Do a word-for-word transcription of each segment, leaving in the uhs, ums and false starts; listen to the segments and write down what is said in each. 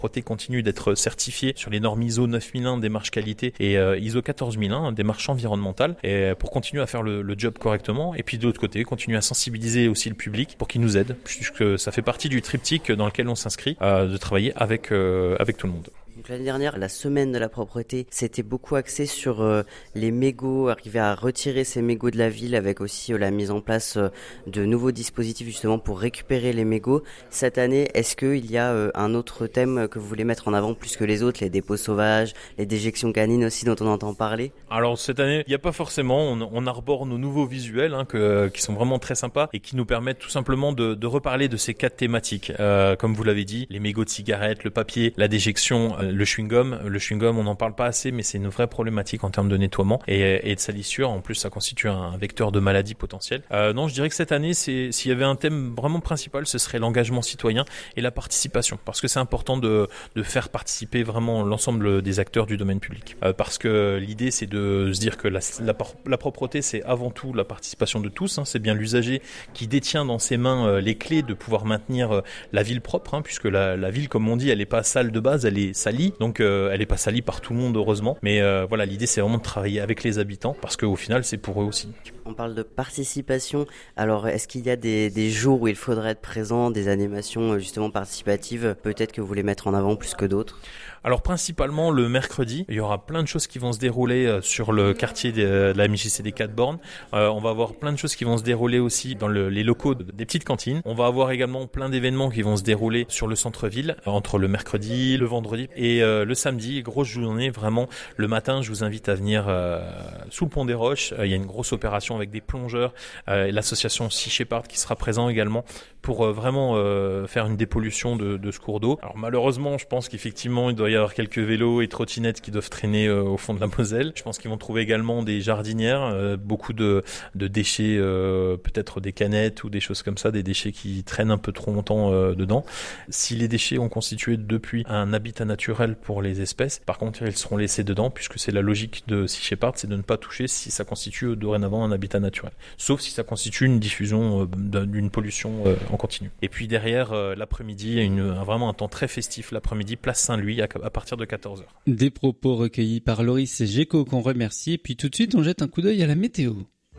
Proté continue d'être certifié sur les normes I S O neuf mille un démarche qualité et euh, I S O quatorze mille un démarche environnementale et pour continuer à faire le, le job correctement et puis de l'autre côté continuer à sensibiliser aussi le public pour qu'il nous aide puisque ça fait partie du triptyque dans lequel on s'inscrit euh, de travailler avec, euh, avec tout le monde. Donc l'année dernière, la semaine de la propreté, c'était beaucoup axé sur euh, les mégots, arriver à retirer ces mégots de la ville avec aussi euh, la mise en place euh, de nouveaux dispositifs justement pour récupérer les mégots. Cette année, est-ce qu'il y a euh, un autre thème que vous voulez mettre en avant plus que les autres, les dépôts sauvages, les déjections canines aussi dont on entend parler? Alors cette année, il n'y a pas forcément, on, on arbore nos nouveaux visuels hein, que, qui sont vraiment très sympas et qui nous permettent tout simplement de, de reparler de ces quatre thématiques. Euh, comme vous l'avez dit, les mégots de cigarettes, le papier, la déjection, le chewing-gum. Le chewing-gum, on n'en parle pas assez, mais c'est une vraie problématique en termes de nettoiement et, et de salissure. En plus, ça constitue un vecteur de maladie potentielle. Euh, non, je dirais que cette année, c'est, s'il y avait un thème vraiment principal, ce serait l'engagement citoyen et la participation. Parce que c'est important de, de faire participer vraiment l'ensemble des acteurs du domaine public. Euh, parce que l'idée, c'est de se dire que la, la, la propreté, c'est avant tout la participation de tous. Hein. C'est bien l'usager qui détient dans ses mains euh, les clés de pouvoir maintenir euh, la ville propre. Hein, puisque la, la ville, comme on dit, elle n'est pas sale de base, elle est salie. Donc euh, elle n'est pas salie par tout le monde heureusement, mais euh, voilà, l'idée c'est vraiment de travailler avec les habitants parce qu'au final c'est pour eux aussi. On parle de participation, alors est-ce qu'il y a des, des jours où il faudrait être présent, des animations justement participatives, peut-être que vous voulez mettre en avant plus que d'autres? Alors principalement le mercredi, il y aura plein de choses qui vont se dérouler sur le quartier de la M J C D quatre bornes. Euh, on va avoir plein de choses qui vont se dérouler aussi dans le, les locaux des petites cantines. On va avoir également plein d'événements qui vont se dérouler sur le centre-ville entre le mercredi, le vendredi et euh, le samedi. Grosse journée, vraiment le matin. Je vous invite à venir euh, sous le pont des Roches. Euh, il y a une grosse opération avec des plongeurs euh, et l'association Sea Shepherd qui sera présent également pour euh, vraiment euh, faire une dépollution de, de ce cours d'eau. Alors malheureusement, je pense qu'effectivement il doit y avoir quelques vélos et trottinettes qui doivent traîner euh, au fond de la Moselle. Je pense qu'ils vont trouver également des jardinières, euh, beaucoup de, de déchets, euh, peut-être des canettes ou des choses comme ça, des déchets qui traînent un peu trop longtemps euh, dedans. Si les déchets ont constitué depuis un habitat naturel pour les espèces, par contre ils seront laissés dedans puisque c'est la logique de Sea Shepherd, c'est de ne pas toucher si ça constitue dorénavant un habitat naturel. Sauf si ça constitue une diffusion euh, d'une pollution euh, en continu. Et puis derrière, euh, l'après-midi, il y a une, un, vraiment un temps très festif l'après-midi, place Saint-Louis à, à partir de quatorze heures. Des propos recueillis par Loris Géco qu'on remercie. Et puis tout de suite, on jette un coup d'œil à la météo.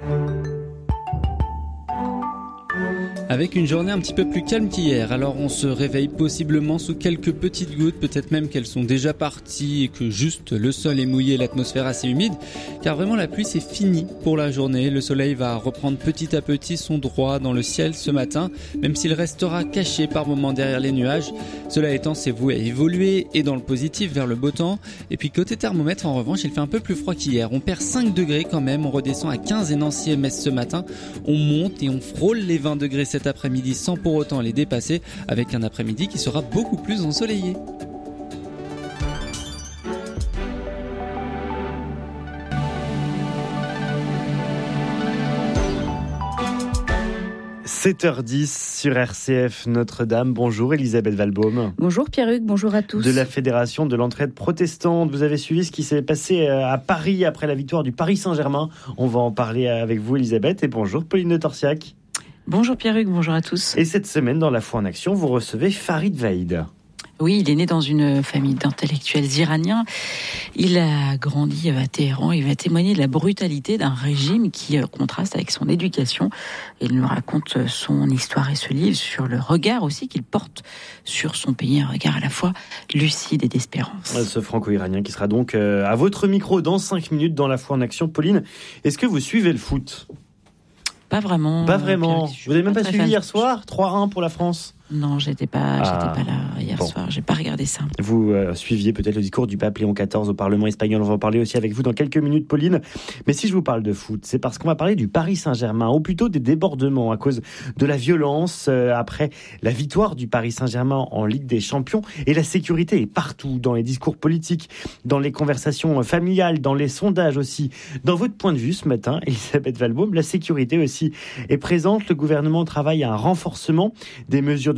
Avec une journée un petit peu plus calme qu'hier, alors on se réveille possiblement sous quelques petites gouttes, peut-être même qu'elles sont déjà parties et que juste le sol est mouillé, l'atmosphère assez humide, car vraiment la pluie c'est fini pour la journée. Le soleil va reprendre petit à petit son droit dans le ciel ce matin, même s'il restera caché par moments derrière les nuages. Cela étant, c'est voué à évoluer et dans le positif vers le beau temps. Et puis côté thermomètre, en revanche, il fait un peu plus froid qu'hier. On perd cinq degrés quand même, on redescend à quinze et Nancy et Metz ce matin. On monte et on frôle les vingt degrés cet après-midi sans pour autant les dépasser, avec un après-midi qui sera beaucoup plus ensoleillé. sept heures dix sur R C F Notre-Dame. Bonjour Elisabeth Valbaum. Bonjour Pierre-Hugues, bonjour à tous. De la Fédération de l'Entraide Protestante. Vous avez suivi ce qui s'est passé à Paris après la victoire du Paris Saint-Germain. On va en parler avec vous Elisabeth et bonjour Pauline de Torsiac. Bonjour Pierre-Hugues, bonjour à tous. Et cette semaine dans La Foi en Action, vous recevez Farid Vaïd. Oui, il est né dans une famille d'intellectuels iraniens. Il a grandi à Téhéran. Il va témoigner de la brutalité d'un régime qui contraste avec son éducation. Il nous raconte son histoire et ce livre sur le regard aussi qu'il porte sur son pays, un regard à la fois lucide et d'espérance. Ce franco-iranien qui sera donc à votre micro dans cinq minutes dans La Foi en Action. Pauline, est-ce que vous suivez le foot ? Pas vraiment. Pas vraiment. Vous n'avez même pas, pas suivi hier soir trois un pour la France ? Non, j'étais pas, ah, j'étais pas là hier bon. soir. J'ai pas regardé ça. Vous euh, suiviez peut-être le discours du pape Léon quatorze au Parlement espagnol. On va en parler aussi avec vous dans quelques minutes, Pauline. Mais si je vous parle de foot, c'est parce qu'on va parler du Paris Saint-Germain, ou plutôt des débordements à cause de la violence euh, après la victoire du Paris Saint-Germain en Ligue des Champions. Et la sécurité est partout, dans les discours politiques, dans les conversations familiales, dans les sondages aussi. Dans votre point de vue ce matin, Elisabeth Valbaum, la sécurité aussi est présente. Le gouvernement travaille à un renforcement des mesures de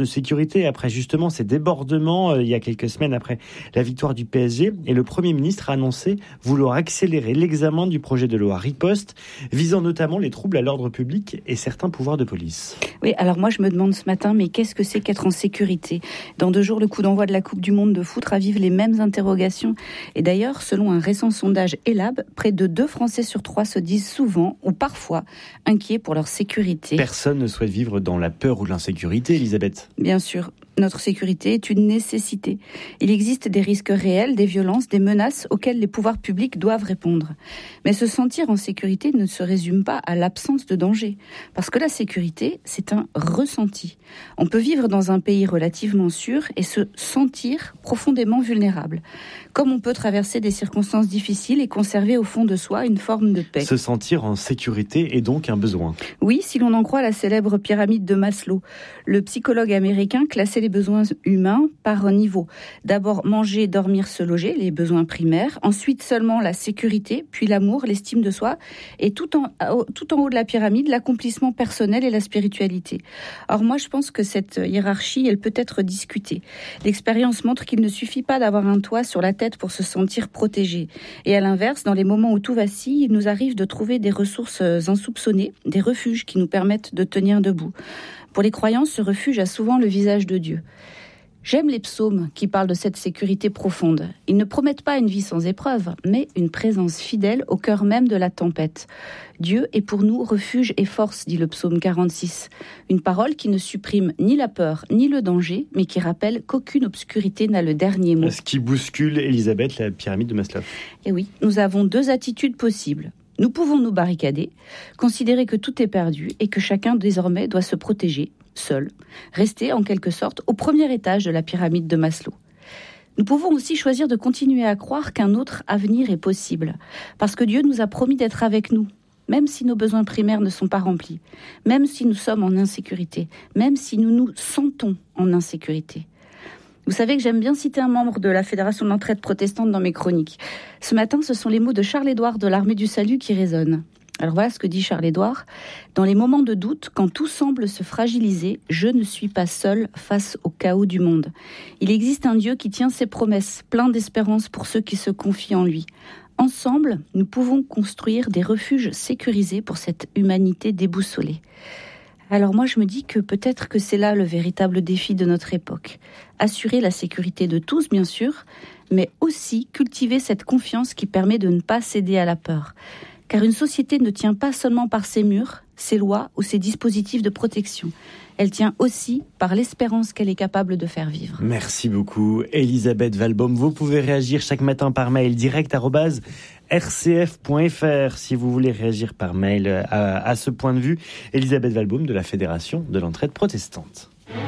de sécurité après justement ces débordements euh, il y a quelques semaines après la victoire du P S G. Et le Premier ministre a annoncé vouloir accélérer l'examen du projet de loi Riposte, visant notamment les troubles à l'ordre public et certains pouvoirs de police. Oui, alors moi je me demande ce matin, mais qu'est-ce que c'est qu'être en sécurité ? Dans deux jours, le coup d'envoi de la Coupe du Monde de foot ravive les mêmes interrogations. Et d'ailleurs, selon un récent sondage Elab, près de deux Français sur trois se disent souvent ou parfois inquiets pour leur sécurité. Personne ne souhaite vivre dans la peur ou l'insécurité, Elisabeth. Bien sûr. Notre sécurité est une nécessité. Il existe des risques réels, des violences, des menaces auxquelles les pouvoirs publics doivent répondre. Mais se sentir en sécurité ne se résume pas à l'absence de danger. Parce que la sécurité, c'est un ressenti. On peut vivre dans un pays relativement sûr et se sentir profondément vulnérable. Comme on peut traverser des circonstances difficiles et conserver au fond de soi une forme de paix. Se sentir en sécurité est donc un besoin. Oui, si l'on en croit la célèbre pyramide de Maslow. Le psychologue américain classait les besoins humains par niveau. D'abord manger, dormir, se loger, les besoins primaires. Ensuite seulement la sécurité, puis l'amour, l'estime de soi. Et tout en, tout en haut de la pyramide, l'accomplissement personnel et la spiritualité. Or moi je pense que cette hiérarchie, elle peut être discutée. L'expérience montre qu'il ne suffit pas d'avoir un toit sur la tête pour se sentir protégé. Et à l'inverse, dans les moments où tout vacille, il nous arrive de trouver des ressources insoupçonnées, des refuges qui nous permettent de tenir debout. Pour les croyants, ce refuge a souvent le visage de Dieu. J'aime les psaumes qui parlent de cette sécurité profonde. Ils ne promettent pas une vie sans épreuve, mais une présence fidèle au cœur même de la tempête. Dieu est pour nous refuge et force, dit le psaume quarante-six. Une parole qui ne supprime ni la peur ni le danger, mais qui rappelle qu'aucune obscurité n'a le dernier mot. Ce qui bouscule, Elisabeth, la pyramide de Maslow. Et oui, nous avons deux attitudes possibles. Nous pouvons nous barricader, considérer que tout est perdu et que chacun désormais doit se protéger, seul, rester en quelque sorte au premier étage de la pyramide de Maslow. Nous pouvons aussi choisir de continuer à croire qu'un autre avenir est possible, parce que Dieu nous a promis d'être avec nous, même si nos besoins primaires ne sont pas remplis, même si nous sommes en insécurité, même si nous nous sentons en insécurité. Vous savez que j'aime bien citer un membre de la Fédération de l'entraide protestante dans mes chroniques. Ce matin, ce sont les mots de Charles-Édouard de l'Armée du Salut qui résonnent. Alors voilà ce que dit Charles-Édouard. « Dans les moments de doute, quand tout semble se fragiliser, je ne suis pas seul face au chaos du monde. Il existe un Dieu qui tient ses promesses, plein d'espérance pour ceux qui se confient en lui. Ensemble, nous pouvons construire des refuges sécurisés pour cette humanité déboussolée. » Alors moi je me dis que peut-être que c'est là le véritable défi de notre époque. Assurer la sécurité de tous bien sûr, mais aussi cultiver cette confiance qui permet de ne pas céder à la peur. Car une société ne tient pas seulement par ses murs, ses lois ou ses dispositifs de protection. Elle tient aussi par l'espérance qu'elle est capable de faire vivre. Merci beaucoup, Elisabeth Valbaum. Vous pouvez réagir chaque matin par mail direct arobase r c f point f r si vous voulez réagir par mail à, à ce point de vue. Elisabeth Valbaum de la Fédération de l'entraide protestante.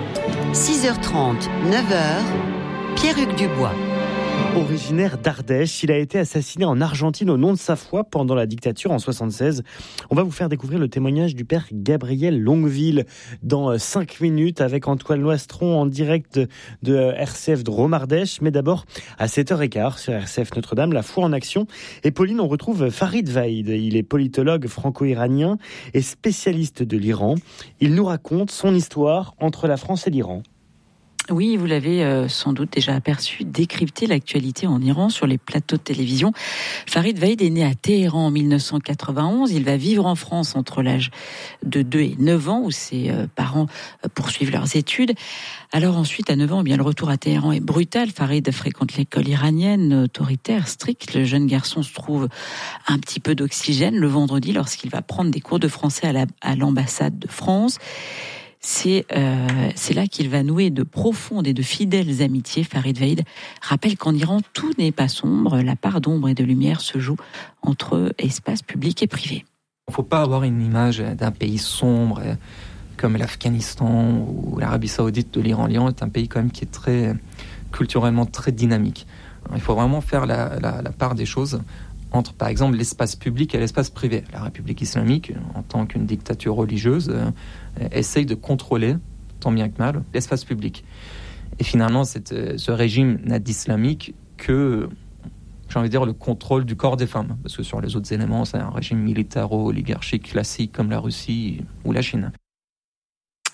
six heures trente, neuf heures, Pierre-Hugues Dubois. Originaire d'Ardèche, il a été assassiné en Argentine au nom de sa foi pendant la dictature en soixante-seize. On va vous faire découvrir le témoignage du père Gabriel Longueville dans cinq minutes avec Antoine Loistron en direct de, de R C F de Drôme-Ardèche. Mais d'abord, à sept heures quinze sur R C F Notre-Dame, la foi en action. Et Pauline, on retrouve Farid Vaïd. Il est politologue franco-iranien et spécialiste de l'Iran. Il nous raconte son histoire entre la France et l'Iran. Oui, vous l'avez euh, sans doute déjà aperçu, décrypter l'actualité en Iran sur les plateaux de télévision. Farid Vaïd est né à Téhéran en mille neuf cent quatre-vingt-onze. Il va vivre en France entre l'âge de deux et neuf ans, où ses euh, parents euh, poursuivent leurs études. Alors ensuite, à neuf ans, eh bien, le retour à Téhéran est brutal. Farid fréquente l'école iranienne, autoritaire, stricte. Le jeune garçon se trouve un petit peu d'oxygène le vendredi lorsqu'il va prendre des cours de français à, la, à l'ambassade de France. C'est, euh, c'est là qu'il va nouer de profondes et de fidèles amitiés. Farid Vaïd rappelle qu'en Iran, tout n'est pas sombre. La part d'ombre et de lumière se joue entre espace public et privé. Il ne faut pas avoir une image d'un pays sombre comme l'Afghanistan ou l'Arabie Saoudite de l'Iran. L'Iran est un pays quand même qui est très, culturellement très dynamique. Il faut vraiment faire la, la, la part des choses entre, par exemple, l'espace public et l'espace privé. La République islamique, en tant qu'une dictature religieuse, euh, essaye de contrôler, tant bien que mal, l'espace public. Et finalement, cette, ce régime n'a d'islamique que, j'ai envie de dire, le contrôle du corps des femmes. Parce que sur les autres éléments, c'est un régime militaro-oligarchique classique comme la Russie ou la Chine.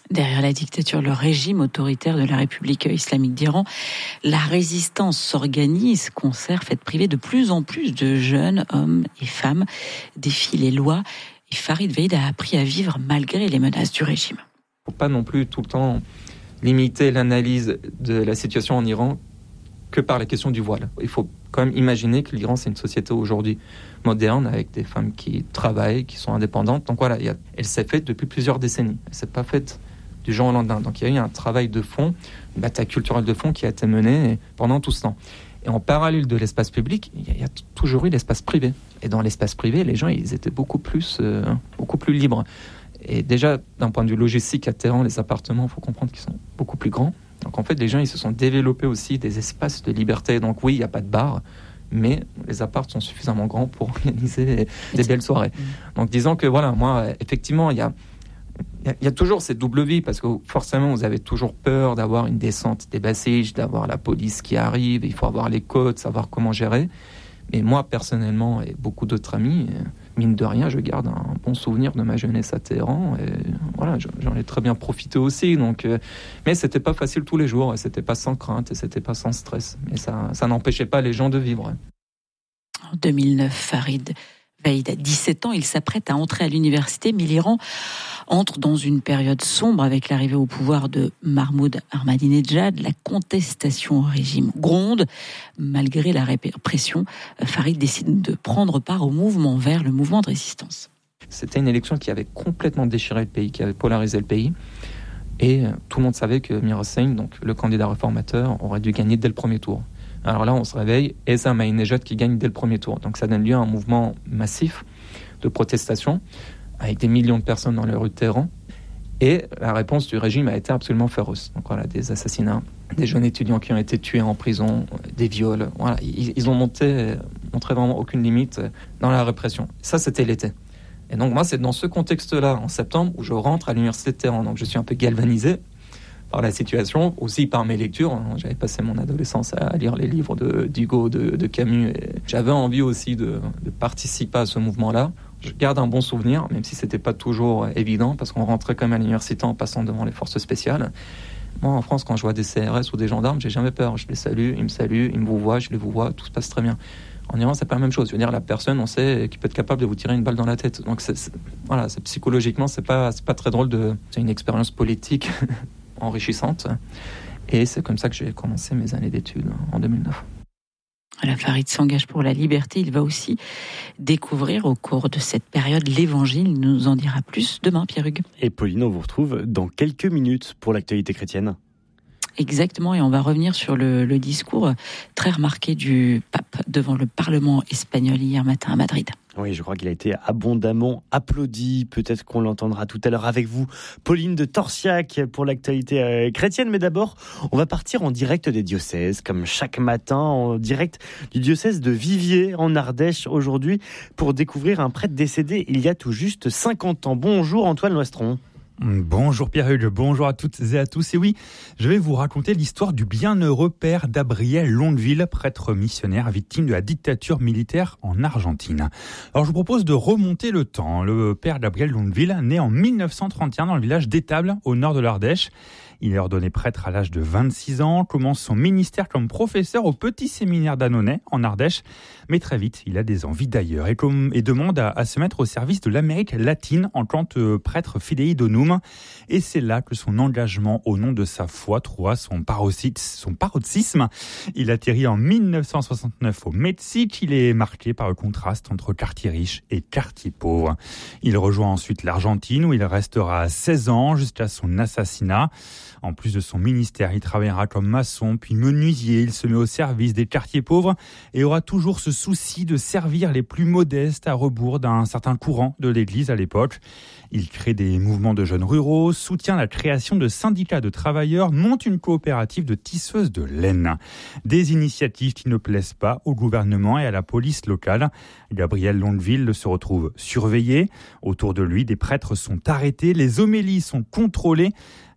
Derrière la dictature, le régime autoritaire de la République islamique d'Iran, la résistance s'organise, conserve, fait priver de plus en plus de jeunes hommes et femmes, défie les lois. Et Farid Veid a appris à vivre malgré les menaces du régime. Il ne faut pas non plus tout le temps limiter l'analyse de la situation en Iran que par la question du voile. Il faut quand même imaginer que l'Iran, c'est une société aujourd'hui moderne, avec des femmes qui travaillent, qui sont indépendantes. Donc voilà, il y a, elle s'est faite depuis plusieurs décennies. Elle ne s'est pas faite du jour au lendemain. Donc il y a eu un travail de fond, une bataille culturelle de fond qui a été menée pendant tout ce temps. Et en parallèle de l'espace public, il y a, il y a toujours eu l'espace privé. Et dans l'espace privé, les gens, ils étaient beaucoup plus, euh, beaucoup plus libres. Et déjà, d'un point de vue logistique à Téhéran, les appartements, il faut comprendre qu'ils sont beaucoup plus grands. Donc en fait, les gens, ils se sont développés aussi des espaces de liberté. Donc oui, il n'y a pas de bar, mais les apparts sont suffisamment grands pour organiser des, des belles soirées. Donc disons que voilà, moi, effectivement, il y a, il y a toujours cette double vie, parce que forcément, vous avez toujours peur d'avoir une descente des Bassiges, d'avoir la police qui arrive, il faut avoir les codes, savoir comment gérer. Mais moi, personnellement, et beaucoup d'autres amis, mine de rien, je garde un bon souvenir de ma jeunesse à Téhéran. Et voilà, j'en ai très bien profité aussi. Donc, euh, mais c'était pas facile tous les jours, et c'était pas sans crainte, et c'était pas sans stress. Mais ça, ça n'empêchait pas les gens de vivre. En deux mille neuf, Farid Veid a dix-sept ans, il s'apprête à entrer à l'université, mais l'Iran entre dans une période sombre avec l'arrivée au pouvoir de Mahmoud Ahmadinejad. La contestation au régime gronde. Malgré la répression, Farid décide de prendre part au mouvement vert, le mouvement de résistance. C'était une élection qui avait complètement déchiré le pays, qui avait polarisé le pays. Et tout le monde savait que Mir Hossein, donc le candidat réformateur, aurait dû gagner dès le premier tour. Alors là, on se réveille, et c'est Ahmadinejad qui gagne dès le premier tour. Donc ça donne lieu à un mouvement massif de protestation, avec des millions de personnes dans les rues de Téhéran. Et la réponse du régime a été absolument féroce. Donc voilà, des assassinats, des jeunes étudiants qui ont été tués en prison, des viols. Voilà, ils, ils ont monté, montré vraiment aucune limite dans la répression. Ça, c'était l'été. Et donc moi, c'est dans ce contexte-là, en septembre, où je rentre à l'université de Téhéran. Donc je suis un peu galvanisé par la situation, aussi par mes lectures. J'avais passé mon adolescence à lire les livres de d'Hugo, de, de Camus. Et j'avais envie aussi de, de participer à ce mouvement-là. Je garde un bon souvenir, même si c'était pas toujours évident, parce qu'on rentrait quand même à l'université en passant devant les forces spéciales. Moi, en France, quand je vois des C R S ou des gendarmes, j'ai jamais peur. Je les salue, ils me saluent, ils me vous voient, je les vous vois, tout se passe très bien. En Iran, c'est pas la même chose. Je veux dire, la personne, on sait qu'il peut être capable de vous tirer une balle dans la tête. Donc, c'est, c'est, voilà, c'est, psychologiquement, c'est pas, c'est pas très drôle de. C'est une expérience politique enrichissante. Et c'est comme ça que j'ai commencé mes années d'études en deux mille neuf. Voilà, Farid s'engage pour la liberté. Il va aussi découvrir au cours de cette période l'Évangile. Il nous en dira plus demain, Pierre Hugues. Et Pauline, on vous retrouve dans quelques minutes pour l'actualité chrétienne. Exactement, et on va revenir sur le, le discours très remarqué du pape devant le Parlement espagnol hier matin à Madrid. Oui, je crois qu'il a été abondamment applaudi. Peut-être qu'on l'entendra tout à l'heure avec vous, Pauline de Torsiac, pour l'actualité euh, chrétienne. Mais d'abord, on va partir en direct des diocèses, comme chaque matin, en direct du diocèse de Viviers, en Ardèche, aujourd'hui, pour découvrir un prêtre décédé il y a tout juste cinquante ans. Bonjour Antoine Loistron. Bonjour Pierre-Hugues, bonjour à toutes et à tous. Et oui, je vais vous raconter l'histoire du bienheureux père Gabriel Londeville, prêtre missionnaire victime de la dictature militaire en Argentine. Alors je vous propose de remonter le temps. Le père Gabriel Londeville, né en mille neuf cent trente et un dans le village d'Étable, au nord de l'Ardèche. Il est ordonné prêtre à l'âge de vingt-six ans, commence son ministère comme professeur au petit séminaire d'Annonay, en Ardèche. Mais très vite, il a des envies d'ailleurs et, comme, et demande à, à se mettre au service de l'Amérique latine en tant que prêtre fidei donum. Et c'est là que son engagement au nom de sa foi trouva son, son paroxysme. Il atterrit en mille neuf cent soixante-neuf au Mexique. Il est marqué par le contraste entre quartier riche et quartier pauvre. Il rejoint ensuite l'Argentine où il restera seize ans jusqu'à son assassinat. En plus de son ministère, il travaillera comme maçon, puis menuisier. Il se met au service des quartiers pauvres et aura toujours ce souci de servir les plus modestes à rebours d'un certain courant de l'Église à l'époque. Il crée des mouvements de jeunes ruraux, soutient la création de syndicats de travailleurs, monte une coopérative de tisseuses de laine. Des initiatives qui ne plaisent pas au gouvernement et à la police locale. Gabriel Londeville se retrouve surveillé. Autour de lui, des prêtres sont arrêtés, les homélies sont contrôlées.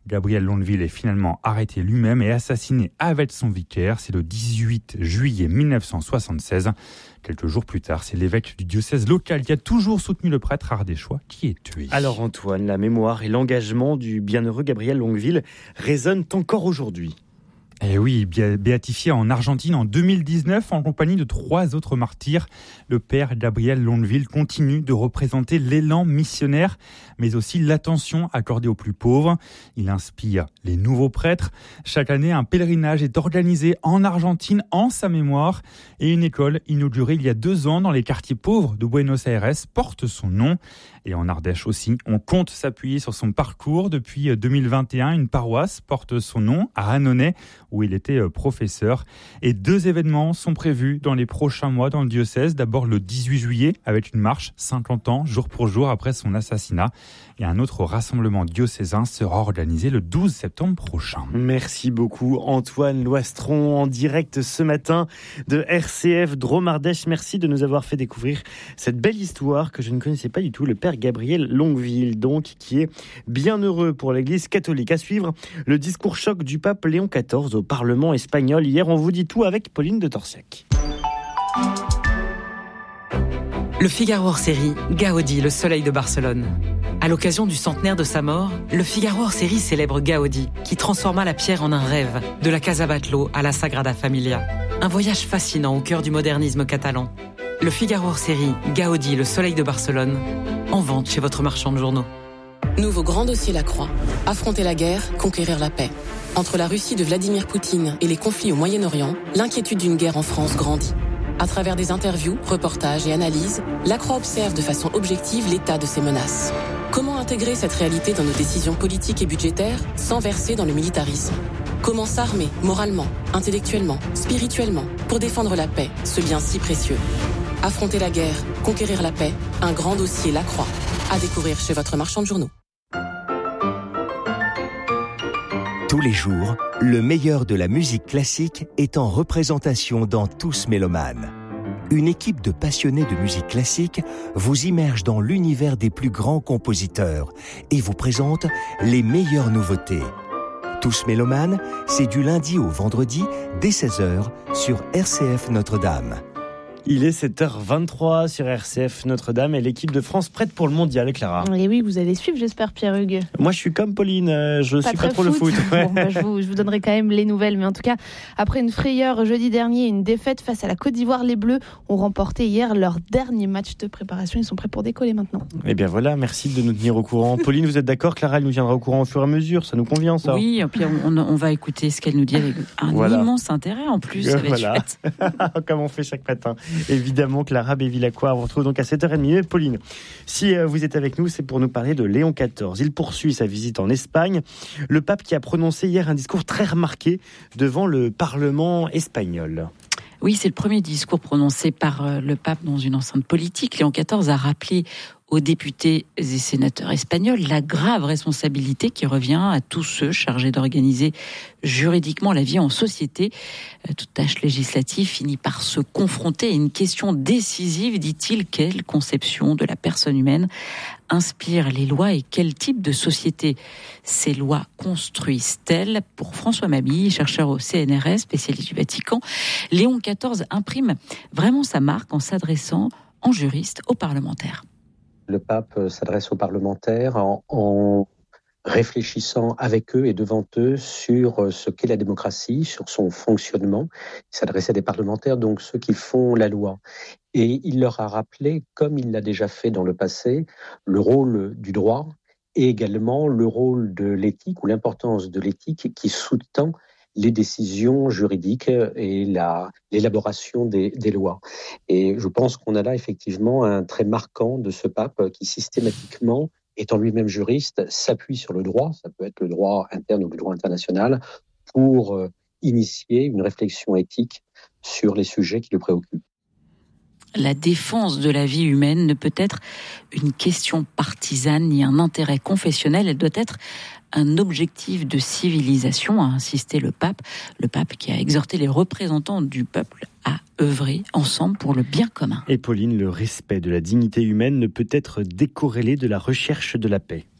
Gabriel Londeville est finalement arrêté lui-même et assassiné avec son vicaire. C'est le dix-huit juillet mille neuf cent soixante-seize. Quelques jours plus tard, c'est l'évêque du diocèse local qui a toujours soutenu le prêtre ardéchois qui est tué. Alors Antoine, la mémoire et l'engagement du bienheureux Gabriel Londeville résonnent encore aujourd'hui. Et oui, béatifié en Argentine en deux mille dix-neuf en compagnie de trois autres martyrs, le père Gabriel Londeville continue de représenter l'élan missionnaire, mais aussi l'attention accordée aux plus pauvres. Il inspire les nouveaux prêtres. Chaque année, un pèlerinage est organisé en Argentine en sa mémoire et une école inaugurée il y a deux ans dans les quartiers pauvres de Buenos Aires porte son nom. Et en Ardèche aussi, on compte s'appuyer sur son parcours. Depuis deux mille vingt et un, une paroisse porte son nom à Annonay, où il était professeur. Et deux événements sont prévus dans les prochains mois dans le diocèse. D'abord le dix-huit juillet, avec une marche cinquante ans, jour pour jour après son assassinat. Et un autre rassemblement diocésain sera organisé le douze septembre prochain. Merci beaucoup Antoine Loistron, en direct ce matin de R C F Drôme-Ardèche. Merci de nous avoir fait découvrir cette belle histoire que je ne connaissais pas du tout. Le père Gabriel Londeville, donc, qui est bien heureux pour l'Église catholique. À suivre, le discours choc du pape Léon quatorze au Parlement espagnol. Hier, on vous dit tout avec Pauline de Torsiac. Le Figaro hors-série, Gaudi, le soleil de Barcelone. À l'occasion du centenaire de sa mort, le Figaro hors-série célèbre Gaudi, qui transforma la pierre en un rêve, de la Casa Batlló à la Sagrada Familia. Un voyage fascinant au cœur du modernisme catalan. Le Figaro hors-série, Gaudi, le soleil de Barcelone, en vente chez votre marchand de journaux. Nouveau grand dossier La Croix. Affronter la guerre, conquérir la paix. Entre la Russie de Vladimir Poutine et les conflits au Moyen-Orient, l'inquiétude d'une guerre en France grandit. À travers des interviews, reportages et analyses, La Croix observe de façon objective l'état de ces menaces. Comment intégrer cette réalité dans nos décisions politiques et budgétaires sans verser dans le militarisme ? Comment s'armer moralement, intellectuellement, spirituellement pour défendre la paix, ce bien si précieux ? Affronter la guerre, conquérir la paix, un grand dossier La Croix. À découvrir chez votre marchand de journaux. Tous les jours, le meilleur de la musique classique est en représentation dans Tous Mélomanes. Une équipe de passionnés de musique classique vous immerge dans l'univers des plus grands compositeurs et vous présente les meilleures nouveautés. Tous Mélomanes, c'est du lundi au vendredi dès seize heures sur R C F Notre-Dame. Il est sept heures vingt-trois sur R C F Notre-Dame et l'équipe de France prête pour le mondial, Clara. Et oui, vous allez suivre, j'espère, Pierre-Hugues. Moi, je suis comme Pauline, je pas suis pas trop foot. le foot. Ouais. Bon, bah, je, vous, je vous donnerai quand même les nouvelles. Mais en tout cas, après une frayeur jeudi dernier, une défaite face à la Côte d'Ivoire, les Bleus ont remporté hier leur dernier match de préparation. Ils sont prêts pour décoller maintenant. Eh bien voilà, merci de nous tenir au courant. Pauline, vous êtes d'accord? Clara, elle nous tiendra au courant au fur et à mesure. Ça nous convient, ça? Oui, et puis on, on va écouter ce qu'elle nous dit avec un voilà. immense intérêt en plus. Ça va être voilà. chouette. Comme on fait chaque matin. Évidemment, Clara Bévilacqua, on vous retrouve donc à sept heures trente. Mais Pauline, si vous êtes avec nous, c'est pour nous parler de Léon quatorze. Il poursuit sa visite en Espagne. Le pape qui a prononcé hier un discours très remarqué devant le Parlement espagnol. Oui, c'est le premier discours prononcé par le pape dans une enceinte politique. Léon quatorze a rappelé aux députés et sénateurs espagnols la grave responsabilité qui revient à tous ceux chargés d'organiser juridiquement la vie en société. Toute tâche législative finit par se confronter à une question décisive, dit-il. Quelle conception de la personne humaine inspire les lois et quel type de société ces lois construisent-elles? Pour François Mabille, chercheur au C N R S, spécialiste du Vatican, Léon quatorze imprime vraiment sa marque en s'adressant en juriste aux parlementaires. Le pape s'adresse aux parlementaires en, en réfléchissant avec eux et devant eux sur ce qu'est la démocratie, sur son fonctionnement. Il s'adressait à des parlementaires, donc ceux qui font la loi. Et il leur a rappelé, comme il l'a déjà fait dans le passé, le rôle du droit et également le rôle de l'éthique ou l'importance de l'éthique qui sous-tend les décisions juridiques et la, l'élaboration des, des lois. Et je pense qu'on a là effectivement un trait marquant de ce pape qui systématiquement, étant lui-même juriste, s'appuie sur le droit, ça peut être le droit interne ou le droit international, pour euh, initier une réflexion éthique sur les sujets qui le préoccupent. La défense de la vie humaine ne peut être une question partisane ni un intérêt confessionnel, elle doit être un objectif de civilisation, a insisté le pape, le pape qui a exhorté les représentants du peuple à œuvrer ensemble pour le bien commun. Et Pauline, le respect de la dignité humaine ne peut être décorrélé de la recherche de la paix.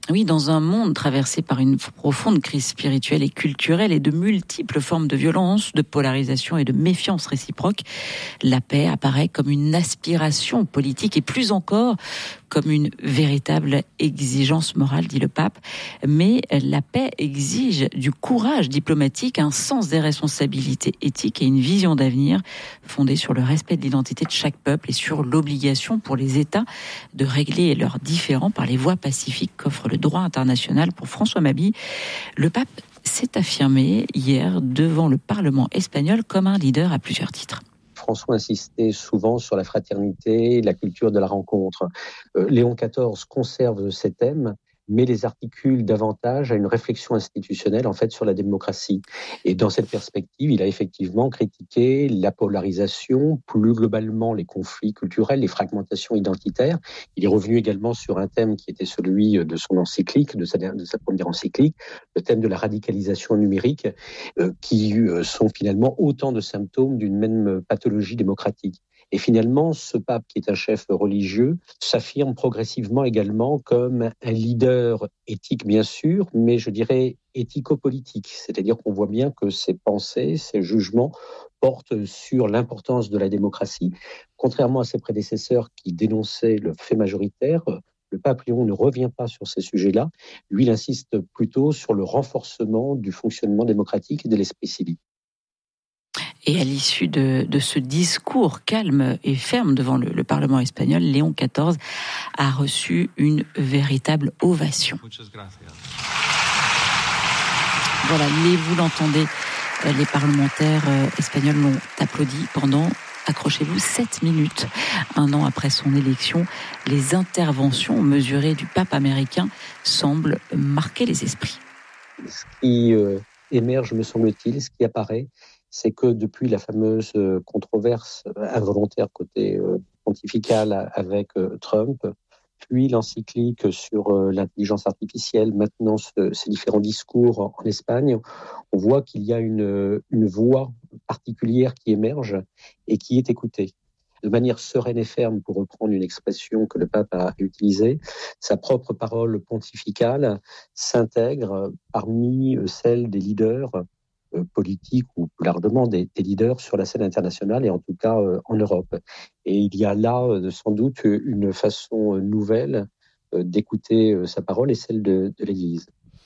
Oui, dans un monde traversé par une profonde crise spirituelle et culturelle et de multiples formes de violence, de polarisation et de méfiance réciproque, la paix apparaît comme une aspiration politique et plus encore comme une véritable exigence morale, dit le pape. Mais la paix exige du courage diplomatique, un sens des responsabilités éthiques et une vision d'avenir fondée sur le respect de l'identité de chaque peuple et sur l'obligation pour les États de régler leurs différends par les voies pacifiques qu'offre le droit international. Pour François Mabille, le pape s'est affirmé hier devant le Parlement espagnol comme un leader à plusieurs titres. François insistait souvent sur la fraternité, la culture de la rencontre. Euh, Léon quatorze conserve ces thèmes, mais les articule davantage à une réflexion institutionnelle en fait sur la démocratie. Et dans cette perspective, il a effectivement critiqué la polarisation, plus globalement les conflits culturels, les fragmentations identitaires. Il est revenu également sur un thème qui était celui de son encyclique, de sa, de sa première encyclique, le thème de la radicalisation numérique, euh, qui euh, sont finalement autant de symptômes d'une même pathologie démocratique. Et finalement, ce pape, qui est un chef religieux, s'affirme progressivement également comme un leader éthique, bien sûr, mais je dirais éthico-politique. C'est-à-dire qu'on voit bien que ses pensées, ses jugements portent sur l'importance de la démocratie. Contrairement à ses prédécesseurs qui dénonçaient le fait majoritaire, le pape Léon ne revient pas sur ces sujets-là. Lui, il insiste plutôt sur le renforcement du fonctionnement démocratique et de l'esprit civique. Et à l'issue de, de ce discours calme et ferme devant le, le Parlement espagnol, Léon quatorze a reçu une véritable ovation. Voilà, les, vous l'entendez, les parlementaires espagnols l'ont applaudi pendant, accrochez-vous, sept minutes. Un an après son élection, les interventions mesurées du pape américain semblent marquer les esprits. Ce qui euh, émerge, me semble-t-il, ce qui apparaît, c'est que depuis la fameuse controverse involontaire côté pontifical avec Trump, puis l'encyclique sur l'intelligence artificielle, maintenant ce, ces différents discours en Espagne, on voit qu'il y a une, une voix particulière qui émerge et qui est écoutée. De manière sereine et ferme, pour reprendre une expression que le pape a utilisée, sa propre parole pontificale s'intègre parmi celles des leaders politiques ou plus largement des, des leaders sur la scène internationale et en tout cas euh, en Europe. Et il y a là euh, sans doute une façon nouvelle euh, d'écouter euh, sa parole et celle de, de l'Église.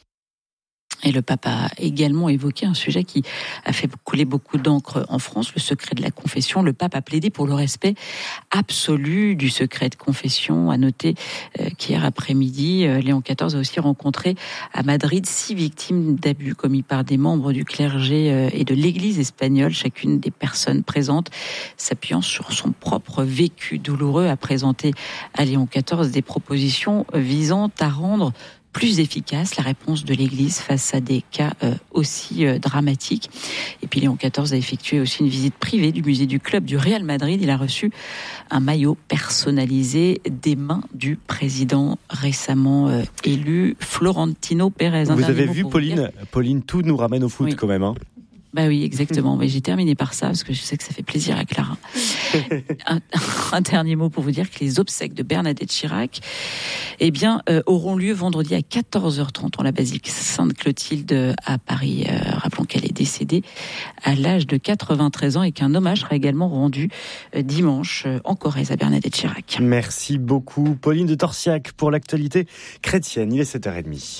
Et le pape a également évoqué un sujet qui a fait couler beaucoup d'encre en France, le secret de la confession. Le pape a plaidé pour le respect absolu du secret de confession. À noter euh, qu'hier après-midi, euh, Léon quatorze a aussi rencontré à Madrid six victimes d'abus commis par des membres du clergé euh, et de l'Église espagnole. Chacune des personnes présentes, s'appuyant sur son propre vécu douloureux, a présenté à Léon quatorze des propositions visant à rendre plus efficace la réponse de l'Église face à des cas euh, aussi euh, dramatiques. Et puis Léon quatorze a effectué aussi une visite privée du musée du club du Real Madrid. Il a reçu un maillot personnalisé des mains du président récemment euh, élu, Florentino Pérez. Vous avez vu, Pauline, Pauline, tout nous ramène au foot, oui, quand même. Hein. Bah oui, exactement. Mais j'ai terminé par ça, parce que je sais que ça fait plaisir à Clara. un, un dernier mot pour vous dire que les obsèques de Bernadette Chirac, eh bien, euh, auront lieu vendredi à quatorze heures trente en la basilique Sainte-Clotilde à Paris. Euh, rappelons qu'elle est décédée à l'âge de quatre-vingt-treize ans et qu'un hommage sera également rendu euh, dimanche euh, en Corrèze à Bernadette Chirac. Merci beaucoup, Pauline de Torsiac, pour l'actualité chrétienne. Il est sept heures trente.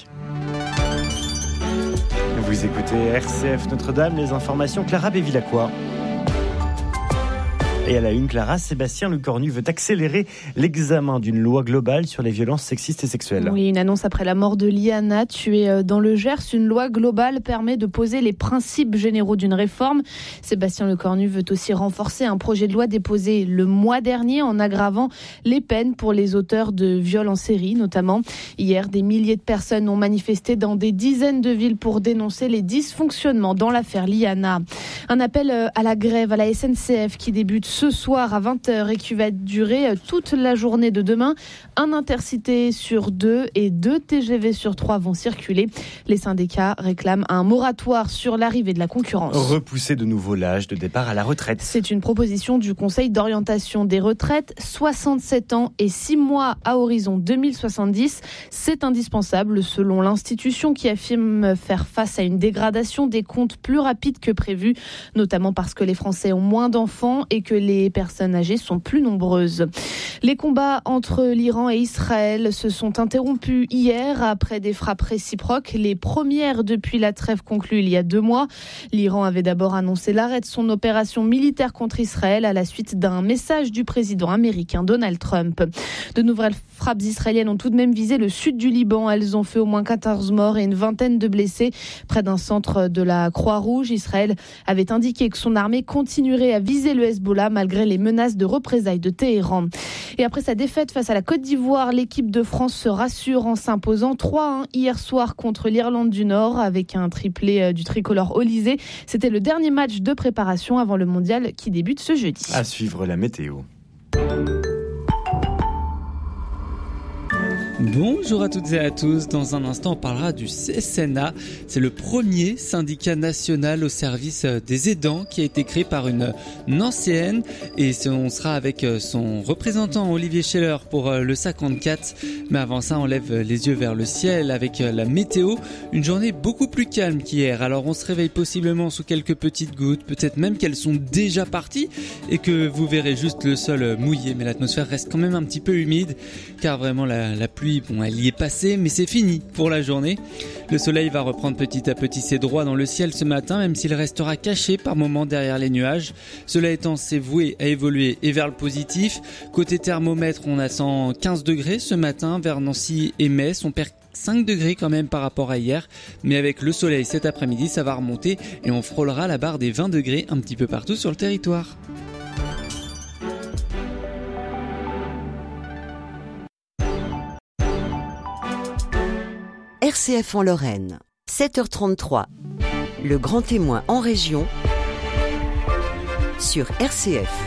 Vous écoutez R C F Notre-Dame, les informations, Clara Bévilacqua. Et à la une, Clara, Sébastien Lecornu veut accélérer l'examen d'une loi globale sur les violences sexistes et sexuelles. Oui, une annonce après la mort de Liana, tuée dans le Gers. Une loi globale permet de poser les principes généraux d'une réforme. Sébastien Lecornu veut aussi renforcer un projet de loi déposé le mois dernier en aggravant les peines pour les auteurs de viols en série, notamment. Hier, des milliers de personnes ont manifesté dans des dizaines de villes pour dénoncer les dysfonctionnements dans l'affaire Liana. Un appel à la grève à la S N C F qui débute ce soir à vingt heures et qui va durer toute la journée de demain. Un intercité sur deux et deux T G V sur trois vont circuler. Les syndicats réclament un moratoire sur l'arrivée de la concurrence. Repousser de nouveau l'âge de départ à la retraite. C'est une proposition du Conseil d'orientation des retraites. soixante-sept ans et six mois à horizon deux mille soixante-dix. C'est indispensable selon l'institution qui affirme faire face à une dégradation des comptes plus rapide que prévu, notamment parce que les Français ont moins d'enfants et que les personnes âgées sont plus nombreuses. Les combats entre l'Iran et Israël se sont interrompus hier après des frappes réciproques, les premières depuis la trêve conclue il y a deux mois. L'Iran avait d'abord annoncé l'arrêt de son opération militaire contre Israël à la suite d'un message du président américain Donald Trump. De nouvelles frappes israéliennes ont tout de même visé le sud du Liban. Elles ont fait au moins quatorze morts et une vingtaine de blessés près d'un centre de la Croix-Rouge. Israël avait indiqué que son armée continuerait à viser le Hezbollah malgré les menaces de représailles de Téhéran. Et après sa défaite face à la Côte d'Ivoire, l'équipe de France se rassure en s'imposant trois à un hier soir contre l'Irlande du Nord avec un triplé du tricolore Olysée. C'était le dernier match de préparation avant le mondial qui débute ce jeudi. À suivre la météo. Bonjour à toutes et à tous. Dans un instant, on parlera du C S N A. C'est le premier syndicat national au service des aidants qui a été créé par une ancienne. Et on sera avec son représentant Olivier Scheller pour le cinquante-quatre. Mais avant ça, on lève les yeux vers le ciel avec la météo. Une journée beaucoup plus calme qu'hier. Alors on se réveille possiblement sous quelques petites gouttes. Peut-être même qu'elles sont déjà parties et que vous verrez juste le sol mouillé. Mais l'atmosphère reste quand même un petit peu humide car vraiment la, la pluie, bon, elle y est passée, mais c'est fini pour la journée. Le soleil va reprendre petit à petit ses droits dans le ciel ce matin, même s'il restera caché par moments derrière les nuages. Cela étant, c'est voué à évoluer et vers le positif. Côté thermomètre, on attend quinze degrés ce matin vers Nancy et Metz. On perd cinq degrés quand même par rapport à hier, mais avec le soleil cet après-midi, ça va remonter et on frôlera la barre des vingt degrés un petit peu partout sur le territoire. R C F en Lorraine, sept heures trente-trois. Le grand témoin en région sur R C F.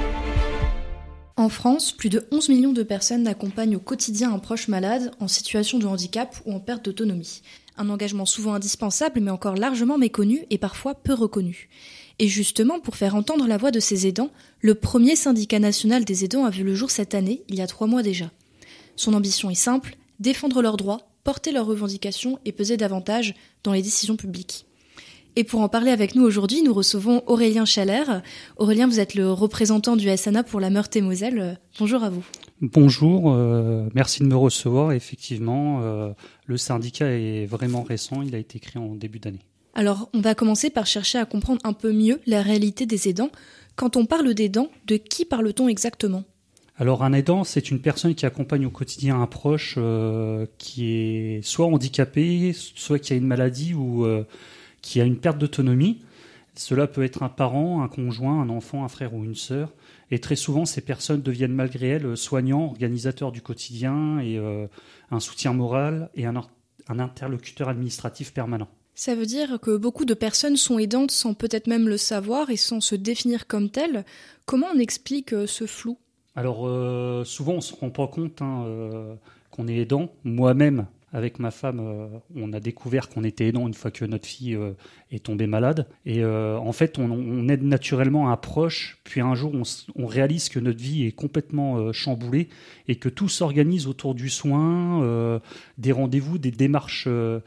En France, plus de onze millions de personnes accompagnent au quotidien un proche malade en situation de handicap ou en perte d'autonomie. Un engagement souvent indispensable mais encore largement méconnu et parfois peu reconnu. Et justement, pour faire entendre la voix de ces aidants, le premier syndicat national des aidants a vu le jour cette année, il y a trois mois déjà. Son ambition est simple, défendre leurs droits, porter leurs revendications et peser davantage dans les décisions publiques. Et pour en parler avec nous aujourd'hui, nous recevons Aurélien Scheller. Aurélien, vous êtes le représentant du S N A pour la Meurthe-et-Moselle. Bonjour à vous. Bonjour, euh, merci de me recevoir. Effectivement, euh, le syndicat est vraiment récent, il a été créé en début d'année. Alors, on va commencer par chercher à comprendre un peu mieux la réalité des aidants. Quand on parle d'aidants, de qui parle-t-on exactement ? Alors un aidant, c'est une personne qui accompagne au quotidien un proche euh, qui est soit handicapé, soit qui a une maladie ou euh, qui a une perte d'autonomie. Cela peut être un parent, un conjoint, un enfant, un frère ou une sœur. Et très souvent, ces personnes deviennent malgré elles soignants, organisateurs du quotidien et euh, un soutien moral et un, un interlocuteur administratif permanent. Ça veut dire que beaucoup de personnes sont aidantes sans peut-être même le savoir et sans se définir comme telles. Comment on explique ce flou ? Alors, euh, souvent, on ne se rend pas compte hein, euh, qu'on est aidant. Moi-même, avec ma femme, euh, on a découvert qu'on était aidant une fois que notre fille euh, est tombée malade. Et euh, en fait, on, on aide naturellement un proche. Puis un jour, on, on réalise que notre vie est complètement euh, chamboulée et que tout s'organise autour du soin, euh, des rendez-vous, des démarches. Euh,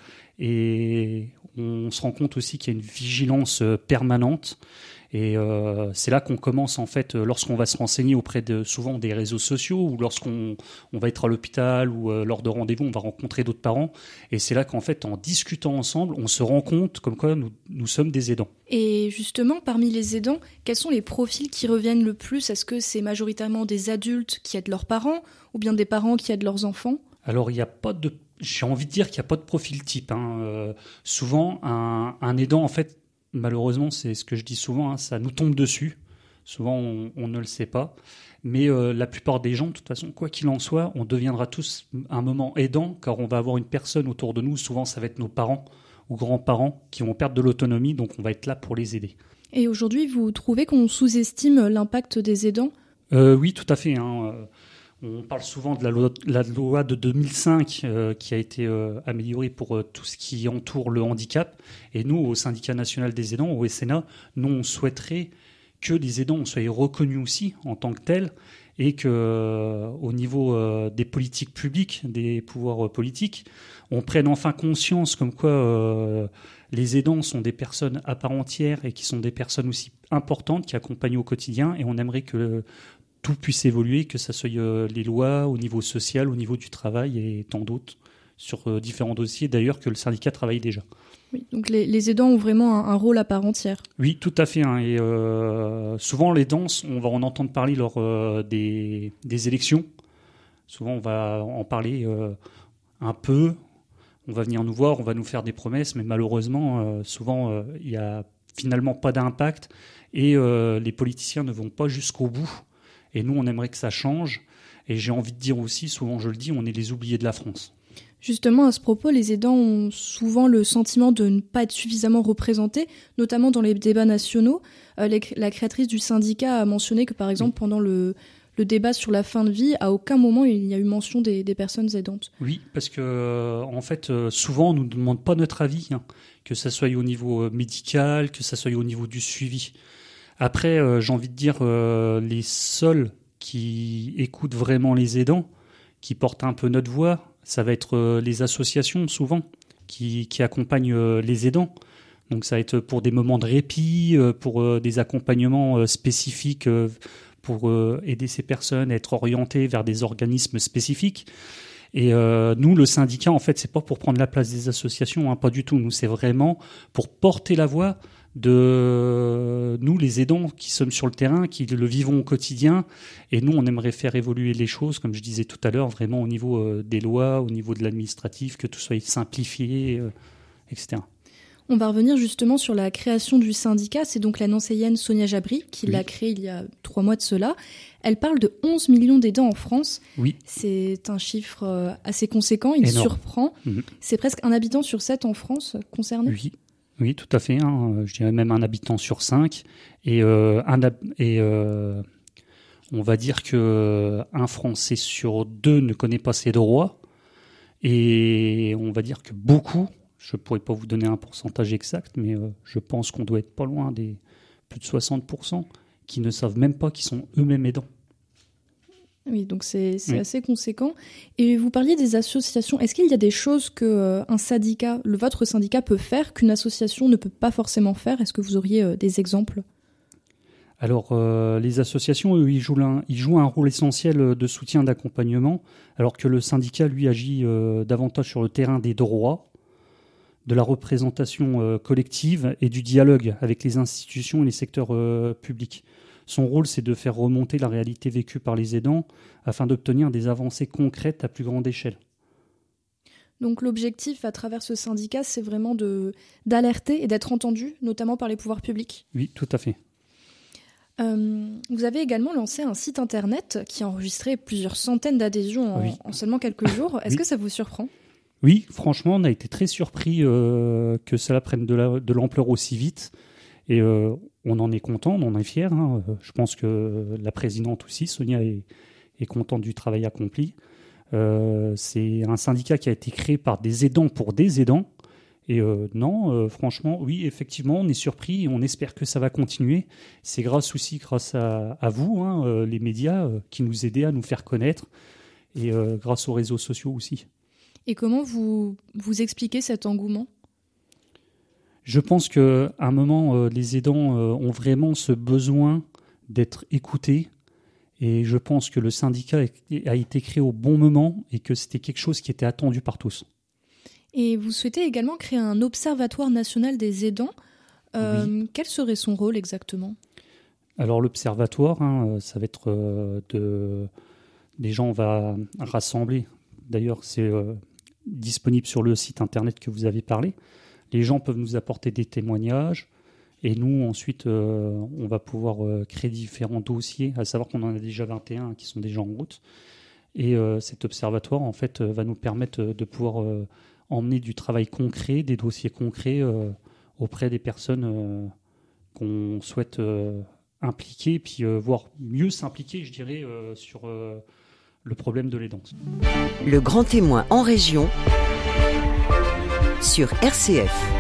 et on se rend compte aussi qu'il y a une vigilance euh, permanente. Et euh, c'est là qu'on commence en fait, lorsqu'on va se renseigner auprès de souvent des réseaux sociaux ou lorsqu'on on va être à l'hôpital ou euh, lors de rendez-vous, on va rencontrer d'autres parents. Et c'est là qu'en fait, en discutant ensemble, on se rend compte comme quoi nous, nous sommes des aidants. Et justement, parmi les aidants, quels sont les profils qui reviennent le plus ? Est-ce que c'est majoritairement des adultes qui aident leurs parents ou bien des parents qui aident leurs enfants ? Alors, il n'y a pas de... J'ai envie de dire qu'il n'y a pas de profil type. Hein. Euh, souvent, un, un aidant, en fait, malheureusement, c'est ce que je dis souvent, hein, ça nous tombe dessus. Souvent, on, on ne le sait pas. Mais euh, la plupart des gens, de toute façon, quoi qu'il en soit, on deviendra tous un moment aidant, car on va avoir une personne autour de nous. Souvent, ça va être nos parents ou grands-parents qui vont perdre de l'autonomie, donc on va être là pour les aider. Et aujourd'hui, vous trouvez qu'on sous-estime l'impact des aidants ? euh, Oui, tout à fait. Hein. On parle souvent de la loi, la loi de deux mille cinq euh, qui a été euh, améliorée pour euh, tout ce qui entoure le handicap. Et nous, au Syndicat national des aidants, au S N A, nous, on souhaiterait que les aidants soient reconnus aussi en tant que tels et qu'au euh, niveau euh, des politiques publiques, des pouvoirs euh, politiques, on prenne enfin conscience comme quoi euh, les aidants sont des personnes à part entière et qui sont des personnes aussi importantes qui accompagnent au quotidien. Et on aimerait que tout puisse évoluer, que ce soit euh, les lois au niveau social, au niveau du travail et tant d'autres sur euh, différents dossiers, d'ailleurs que le syndicat travaille déjà. Oui, donc les, les aidants ont vraiment un, un rôle à part entière. Oui, tout à fait. Hein, et euh, souvent, les aidants, on va en entendre parler lors euh, des, des élections. Souvent, on va en parler euh, un peu. On va venir nous voir, on va nous faire des promesses, mais malheureusement, euh, souvent, euh, il n'y a finalement pas d'impact et euh, les politiciens ne vont pas jusqu'au bout. Et nous, on aimerait que ça change. Et j'ai envie de dire aussi, souvent je le dis, on est les oubliés de la France. Justement, à ce propos, les aidants ont souvent le sentiment de ne pas être suffisamment représentés, notamment dans les débats nationaux. Euh, les, la créatrice du syndicat a mentionné que, par exemple, pendant le, le débat sur la fin de vie, à aucun moment il n'y a eu mention des, des personnes aidantes. Oui, parce que euh, en fait, euh, souvent, on ne nous demande pas notre avis, hein, que ça soit au niveau euh, médical, que ça soit au niveau du suivi. Après, euh, j'ai envie de dire, euh, les seuls qui écoutent vraiment les aidants, qui portent un peu notre voix, ça va être euh, les associations, souvent, qui, qui accompagnent euh, les aidants. Donc ça va être pour des moments de répit, euh, pour euh, des accompagnements euh, spécifiques, euh, pour euh, aider ces personnes à être orientées vers des organismes spécifiques. Et euh, nous, le syndicat, en fait, c'est pas pour prendre la place des associations, hein, pas du tout. Nous, c'est vraiment pour porter la voix de nous, les aidants qui sommes sur le terrain, qui le vivons au quotidien. Et nous, on aimerait faire évoluer les choses, comme je disais tout à l'heure, vraiment au niveau euh, des lois, au niveau de l'administratif, que tout soit simplifié, euh, et cetera. On va revenir justement sur la création du syndicat. C'est donc la nancéienne Sonia Jabri qui oui. l'a créé il y a trois mois de cela. Elle parle de onze millions d'aidants en France. Oui. C'est un chiffre assez conséquent, il Énorme. surprend. Mmh. C'est presque un habitant sur sept en France concerné. Oui. Oui, tout à fait. Hein. Je dirais même un habitant sur cinq. Et, euh, un, et euh, on va dire qu'un Français sur deux ne connaît pas ses droits. Et on va dire que beaucoup, je ne pourrais pas vous donner un pourcentage exact, mais euh, je pense qu'on doit être pas loin des plus de soixante pour cent qui ne savent même pas qu'ils sont eux-mêmes aidants. Oui, donc c'est, c'est oui. assez conséquent. Et vous parliez des associations. Est-ce qu'il y a des choses que euh, un syndicat, le votre syndicat peut faire qu'une association ne peut pas forcément faire ? Est-ce que vous auriez euh, des exemples ? Alors, euh, les associations, eux, ils jouent, un, ils jouent un rôle essentiel de soutien, d'accompagnement, alors que le syndicat, lui, agit euh, davantage sur le terrain des droits, de la représentation euh, collective et du dialogue avec les institutions et les secteurs euh, publics. Son rôle, c'est de faire remonter la réalité vécue par les aidants afin d'obtenir des avancées concrètes à plus grande échelle. Donc l'objectif à travers ce syndicat, c'est vraiment de, d'alerter et d'être entendu, notamment par les pouvoirs publics. Oui, tout à fait. Euh, vous avez également lancé un site internet qui a enregistré plusieurs centaines d'adhésions en, oui. en seulement quelques jours. Est-ce oui. que ça vous surprend ? Oui, franchement, on a été très surpris euh, que cela prenne de, la, de l'ampleur aussi vite. Et euh, on en est content, on en est fiers. Hein. Je pense que la présidente aussi, Sonia, est, est contente du travail accompli. Euh, c'est un syndicat qui a été créé par des aidants pour des aidants. Et euh, non, euh, franchement, oui, effectivement, on est surpris et on espère que ça va continuer. C'est grâce aussi, grâce à, à vous, hein, euh, les médias, euh, qui nous aidaient à nous faire connaître. Et euh, grâce aux réseaux sociaux aussi. Et comment vous, vous expliquez cet engouement ? Je pense qu'à un moment, euh, les aidants euh, ont vraiment ce besoin d'être écoutés. Et je pense que le syndicat a été créé au bon moment et que c'était quelque chose qui était attendu par tous. Et vous souhaitez également créer un observatoire national des aidants. Euh, oui. Quel serait son rôle exactement ? Alors l'observatoire, hein, ça va être euh, de... des gens, on va rassembler. D'ailleurs, c'est euh, disponible sur le site internet que vous avez parlé. Les gens peuvent nous apporter des témoignages et nous, ensuite, euh, on va pouvoir euh, créer différents dossiers, à savoir qu'on en a déjà vingt et un qui sont déjà en route. Et euh, cet observatoire, en fait, euh, va nous permettre de pouvoir euh, emmener du travail concret, des dossiers concrets euh, auprès des personnes euh, qu'on souhaite euh, impliquer, puis euh, voire mieux s'impliquer, je dirais, euh, sur euh, le problème de l'aidance. Le grand témoin en région sur R C F.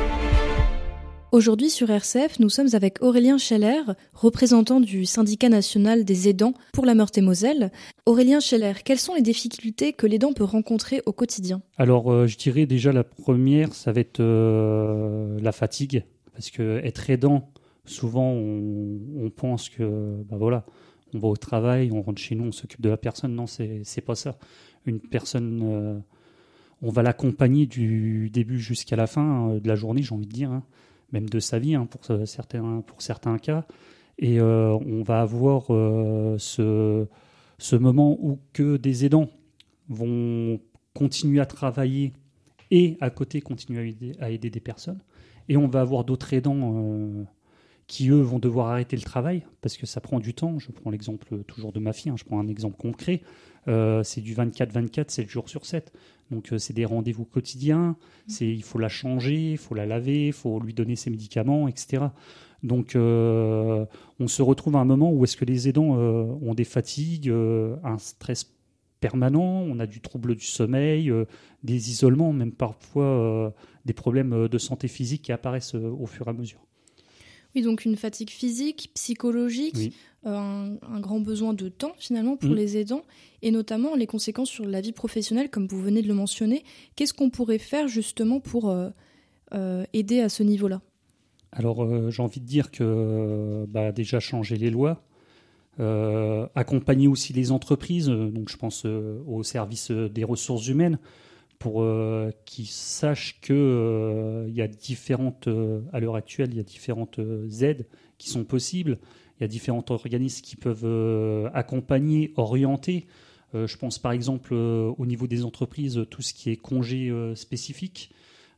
Aujourd'hui sur R C F, nous sommes avec Aurélien Scheller, représentant du syndicat national des aidants pour la Meurthe-et-Moselle. Aurélien Scheller, quelles sont les difficultés que l'aidant peut rencontrer au quotidien ? Alors euh, je dirais déjà la première, ça va être euh, la fatigue, parce que être aidant, souvent on, on pense que bah voilà, on va au travail, on rentre chez nous, on s'occupe de la personne. Non, c'est c'est pas ça. Une personne, euh, on va l'accompagner du début jusqu'à la fin euh, de la journée, j'ai envie de dire. Hein. Même de sa vie, hein, pour certains, pour certains cas. Et euh, on va avoir euh, ce, ce moment où que des aidants vont continuer à travailler et à côté continuer à aider, à aider des personnes. Et on va avoir d'autres aidants euh, qui, eux, vont devoir arrêter le travail parce que ça prend du temps. Je prends l'exemple toujours de ma fille, hein, je prends un exemple concret. Euh, c'est du vingt-quatre vingt-quatre, sept jours sur sept. Donc euh, c'est des rendez-vous quotidiens, c'est, il faut la changer, il faut la laver, il faut lui donner ses médicaments, et cetera. Donc euh, on se retrouve à un moment où est-ce que les aidants euh, ont des fatigues, euh, un stress permanent, on a du trouble du sommeil, euh, des isolements, même parfois euh, des problèmes de santé physique qui apparaissent euh, au fur et à mesure. Oui, donc une fatigue physique, psychologique, oui. euh, un, un grand besoin de temps finalement pour mmh. les aidants, et notamment les conséquences sur la vie professionnelle, comme vous venez de le mentionner. Qu'est-ce qu'on pourrait faire justement pour euh, euh, aider à ce niveau-là ? Alors euh, j'ai envie de dire que bah, déjà changer les lois, euh, accompagner aussi les entreprises, donc je pense euh, au service des ressources humaines, pour euh, qu'ils sachent qu'il euh, y a différentes, euh, à l'heure actuelle, il y a différentes euh, aides qui sont possibles. Il y a différents organismes qui peuvent euh, accompagner, orienter. Euh, je pense par exemple euh, au niveau des entreprises, tout ce qui est congé euh, spécifique,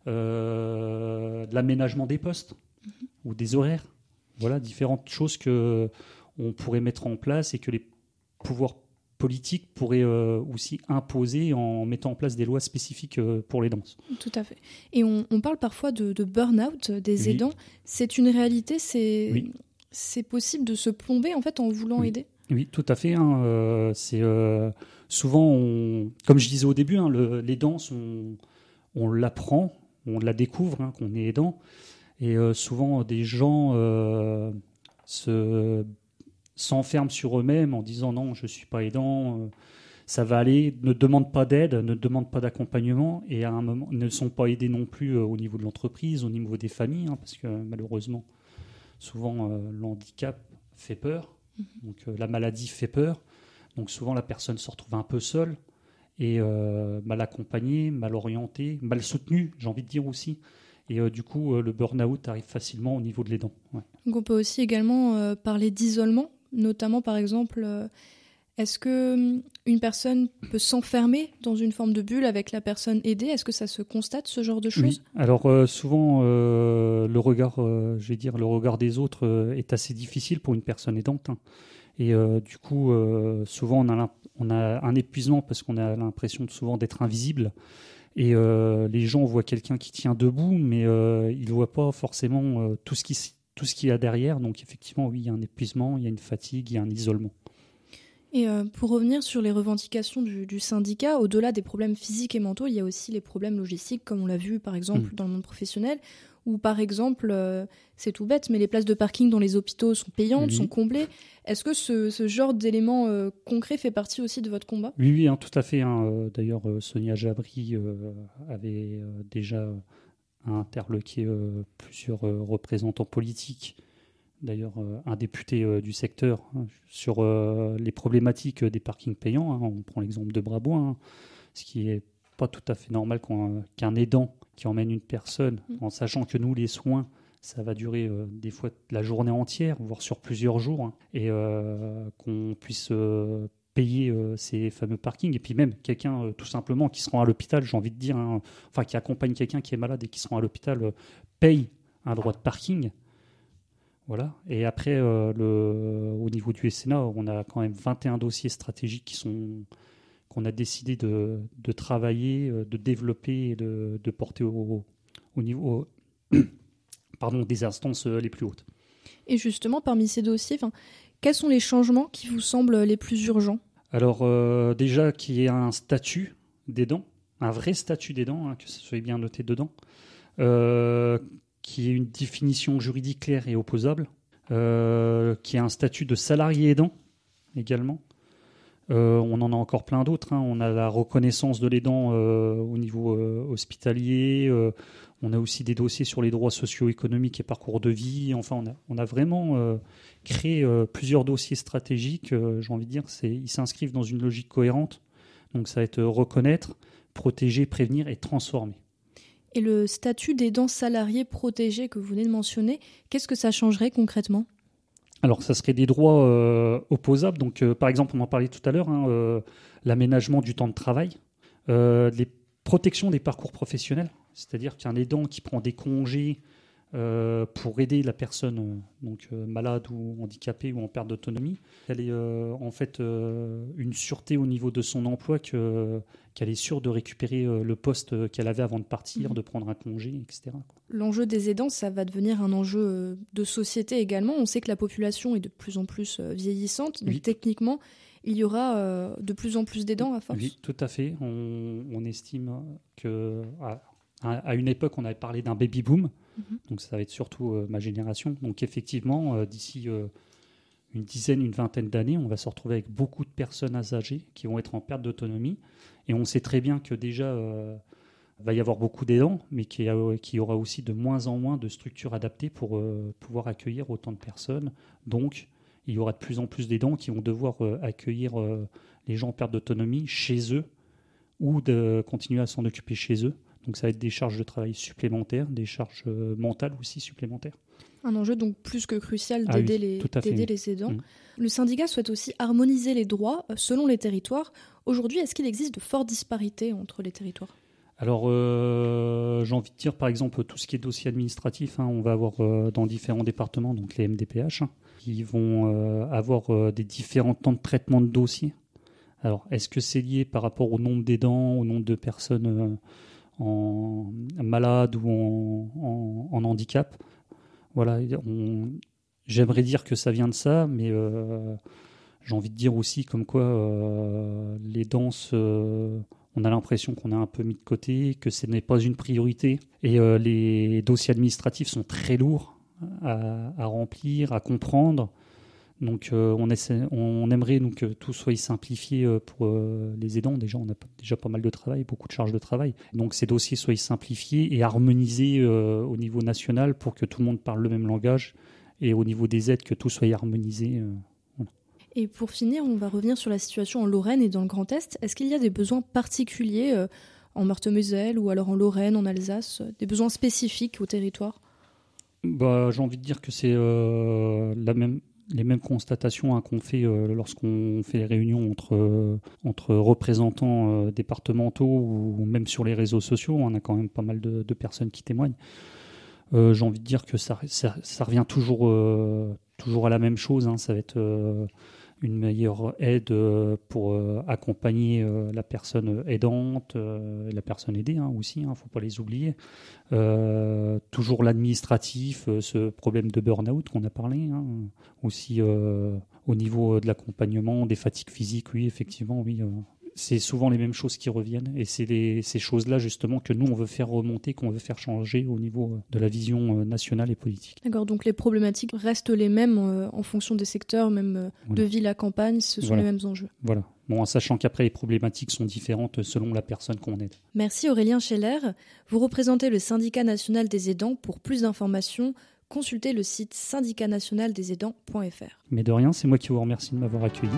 euh, de l'aménagement des postes mmh. ou des horaires. Voilà, différentes choses qu'on pourrait mettre en place et que les pouvoirs politique pourrait euh, aussi imposer en mettant en place des lois spécifiques euh, pour les danses. Tout à fait. Et on, on parle parfois de, de burn-out des oui. aidants. C'est une réalité, c'est, oui. c'est possible de se plomber en fait en voulant oui. aider ? Oui, tout à fait. Hein, euh, c'est, euh, souvent, on, comme je disais au début, hein, le, les danses, on, on l'apprend, on la découvre, hein, qu'on est aidant. Et euh, souvent, des gens euh, se... s'enferment sur eux-mêmes en disant non, je ne suis pas aidant, euh, ça va aller, ne demandent pas d'aide, ne demandent pas d'accompagnement et à un moment ne sont pas aidés non plus euh, au niveau de l'entreprise, au niveau des familles, hein, parce que malheureusement, souvent euh, l'handicap fait peur, mmh. donc euh, la maladie fait peur, donc souvent la personne se retrouve un peu seule et euh, mal accompagnée, mal orientée, mal soutenue, j'ai envie de dire aussi. Et euh, du coup, euh, le burn-out arrive facilement au niveau de l'aidant. Ouais. Donc on peut aussi également euh, parler d'isolement. Notamment, par exemple, euh, est-ce qu'une personne peut s'enfermer dans une forme de bulle avec la personne aidée ? Est-ce que ça se constate, ce genre de choses ? Oui. Alors euh, souvent, euh, le regard, euh, je vais dire, le regard des autres euh, est assez difficile pour une personne aidante. Hein. Et euh, du coup, euh, souvent, on a, on a un épuisement parce qu'on a l'impression de, souvent d'être invisible. Et euh, les gens voient quelqu'un qui tient debout, mais euh, ils ne voient pas forcément euh, tout ce qui tout ce qu'il y a derrière. Donc effectivement, oui, il y a un épuisement, il y a une fatigue, il y a un isolement. Et euh, pour revenir sur les revendications du, du syndicat, au-delà des problèmes physiques et mentaux, il y a aussi les problèmes logistiques, comme on l'a vu par exemple mmh. dans le monde professionnel, où par exemple, euh, c'est tout bête, mais les places de parking dans les hôpitaux sont payantes, mmh. sont comblées. Est-ce que ce, ce genre d'éléments euh, concrets fait partie aussi de votre combat ? Oui, oui, hein, tout à fait. Hein. D'ailleurs, euh, Sonia Jabri euh, avait euh, déjà interloqué euh, plusieurs euh, représentants politiques, d'ailleurs euh, un député euh, du secteur, hein, sur euh, les problématiques des parkings payants. Hein. On prend l'exemple de Brabois, hein, ce qui n'est pas tout à fait normal qu'un, qu'un aidant qui emmène une personne, mmh. en sachant que nous, les soins, ça va durer euh, des fois la journée entière, voire sur plusieurs jours, hein, et euh, qu'on puisse euh, payer euh, ces fameux parkings. Et puis même quelqu'un, euh, tout simplement, qui se rend à l'hôpital, j'ai envie de dire, hein, enfin qui accompagne quelqu'un qui est malade et qui se rend à l'hôpital, euh, paye un droit de parking. Voilà. Et après, euh, le, au niveau du S N A, on a quand même vingt et un dossiers stratégiques qui sont, qu'on a décidé de, de travailler, de développer et de, de porter au, au niveau au, pardon, des instances les plus hautes. Et justement, parmi ces dossiers, quels sont les changements qui vous semblent les plus urgents ? Alors euh, déjà qu'il y ait un statut d'aidant, un vrai statut d'aidant, hein, que ce soit bien noté dedans, euh, qu'il y ait une définition juridique claire et opposable, euh, qu'il y ait un statut de salarié aidant également. Euh, on en a encore plein d'autres. Hein. On a la reconnaissance de l'aidant euh, au niveau euh, hospitalier. Euh, on a aussi des dossiers sur les droits socio-économiques et parcours de vie. Enfin, on a, on a vraiment euh, créé euh, plusieurs dossiers stratégiques. Euh, j'ai envie de dire, c'est, ils s'inscrivent dans une logique cohérente. Donc, ça va être reconnaître, protéger, prévenir et transformer. Et le statut d'aidant salarié protégé que vous venez de mentionner, qu'est-ce que ça changerait concrètement ? Alors, ça serait des droits euh, opposables. Donc, euh, par exemple, on en parlait tout à l'heure, hein, euh, l'aménagement du temps de travail, euh, les protections des parcours professionnels, c'est-à-dire qu'un aidant qui prend des congés euh, pour aider la personne euh, donc, euh, malade ou handicapée ou en perte d'autonomie, elle est euh, en fait euh, une sûreté au niveau de son emploi que, qu'elle est sûre de récupérer euh, le poste qu'elle avait avant de partir, mmh. de prendre un congé, et cetera. L'enjeu des aidants, ça va devenir un enjeu de société également. On sait que la population est de plus en plus vieillissante, donc oui. techniquement, il y aura de plus en plus d'aidants à force. Oui, tout à fait. On, on estime que à, à une époque, on avait parlé d'un baby boom, mm-hmm. donc ça va être surtout euh, ma génération. Donc effectivement, euh, d'ici euh, une dizaine, une vingtaine d'années, on va se retrouver avec beaucoup de personnes âgées qui vont être en perte d'autonomie. Et on sait très bien que déjà... Euh, il va y avoir beaucoup d'aidants, mais qu'il y, a, qu'il y aura aussi de moins en moins de structures adaptées pour euh, pouvoir accueillir autant de personnes. Donc, il y aura de plus en plus d'aidants qui vont devoir euh, accueillir euh, les gens en perte d'autonomie chez eux ou de continuer à s'en occuper chez eux. Donc, ça va être des charges de travail supplémentaires, des charges euh, mentales aussi supplémentaires. Un enjeu donc plus que crucial d'aider, ah oui, les, d'aider les aidants. Mmh. Le syndicat souhaite aussi harmoniser les droits selon les territoires. Aujourd'hui, est-ce qu'il existe de fortes disparités entre les territoires ? Alors, euh, j'ai envie de dire, par exemple, tout ce qui est dossier administratif, hein, on va avoir euh, dans différents départements, donc les M D P H, hein, qui vont euh, avoir euh, des différents temps de traitement de dossiers. Alors, est-ce que c'est lié par rapport au nombre d'aidants, au nombre de personnes euh, en malades ou en, en, en handicap ? Voilà, on, j'aimerais dire que ça vient de ça, mais euh, j'ai envie de dire aussi comme quoi euh, les danses... Euh, on a l'impression qu'on a un peu mis de côté, que ce n'est pas une priorité. Et euh, les dossiers administratifs sont très lourds à, à remplir, à comprendre. Donc euh, on, essaie, on aimerait donc, que tout soit simplifié pour euh, les aidants. Déjà, on a déjà pas mal de travail, beaucoup de charges de travail. Donc ces dossiers soient simplifiés et harmonisés euh, au niveau national pour que tout le monde parle le même langage. Et au niveau des aides, que tout soit harmonisé. Euh, Et pour finir, on va revenir sur la situation en Lorraine et dans le Grand Est. Est-ce qu'il y a des besoins particuliers euh, en Meurthe-et-Moselle ou alors en Lorraine, en Alsace, des besoins spécifiques au territoire ? bah, J'ai envie de dire que c'est euh, la même, les mêmes constatations hein, qu'on fait euh, lorsqu'on fait les réunions entre, euh, entre représentants euh, départementaux ou même sur les réseaux sociaux. On a quand même pas mal de, de personnes qui témoignent. Euh, j'ai envie de dire que ça, ça, ça revient toujours, euh, toujours à la même chose. Hein. Ça va être... Euh, une meilleure aide pour euh, accompagner euh, la personne aidante, euh, la personne aidée hein, aussi, il hein, ne faut pas les oublier. Euh, toujours l'administratif, euh, ce problème de burn-out qu'on a parlé, hein, aussi euh, au niveau de l'accompagnement, des fatigues physiques, oui, effectivement, oui. Euh, c'est souvent les mêmes choses qui reviennent et c'est les, ces choses-là justement que nous on veut faire remonter, qu'on veut faire changer au niveau de la vision nationale et politique. D'accord, donc les problématiques restent les mêmes euh, en fonction des secteurs, même euh, voilà. de ville à campagne, ce sont voilà. les mêmes enjeux. Voilà, bon, en sachant qu'après les problématiques sont différentes selon la personne qu'on aide. Merci Aurélien Scheller, vous représentez le syndicat national des aidants. Pour plus d'informations, consultez le site syndicat national des aidants point f r. Mais de rien, c'est moi qui vous remercie de m'avoir accueilli.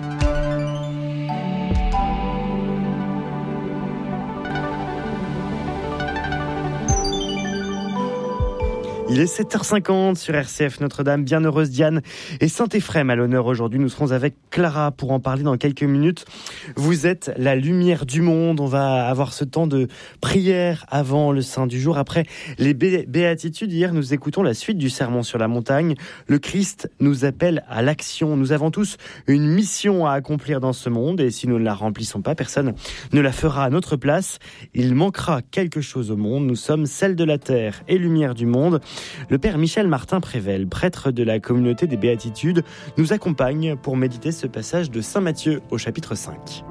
Il est sept heures cinquante sur R C F Notre-Dame, Bienheureuse Diane et Saint-Éphrem à l'honneur aujourd'hui. Nous serons avec Clara pour en parler dans quelques minutes. Vous êtes la lumière du monde. On va avoir ce temps de prière avant le Saint du jour. Après les bé- béatitudes, hier nous écoutons la suite du sermon sur la montagne. Le Christ nous appelle à l'action. Nous avons tous une mission à accomplir dans ce monde et si nous ne la remplissons pas, personne ne la fera à notre place. Il manquera quelque chose au monde. Nous sommes sel de la terre et lumière du monde. Le père Michel Martin-Prével, prêtre de la communauté des Béatitudes, nous accompagne pour méditer ce passage de saint Matthieu au chapitre cinq.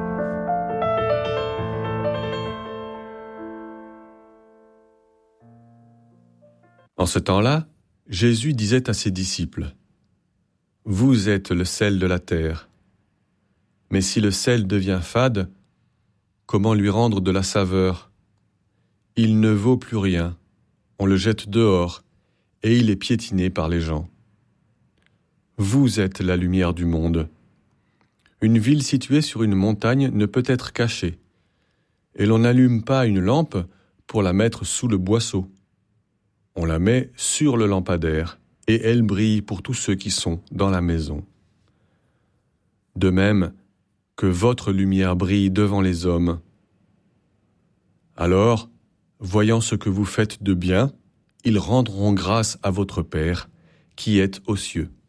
En ce temps-là, Jésus disait à ses disciples : « Vous êtes le sel de la terre. Mais si le sel devient fade, comment lui rendre de la saveur ? Il ne vaut plus rien, on le jette dehors, et il est piétiné par les gens. Vous êtes la lumière du monde. Une ville située sur une montagne ne peut être cachée, et l'on n'allume pas une lampe pour la mettre sous le boisseau. On la met sur le lampadaire, et elle brille pour tous ceux qui sont dans la maison. De même que votre lumière brille devant les hommes. Alors, voyant ce que vous faites de bien, ils rendront grâce à votre Père, qui est aux cieux.